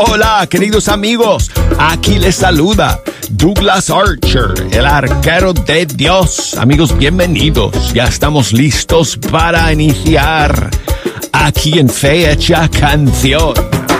Hola, queridos amigos. Aquí les saluda Douglas Archer, el arquero de Dios. Amigos, bienvenidos. Ya estamos listos para iniciar aquí en Fe Hecha Canción.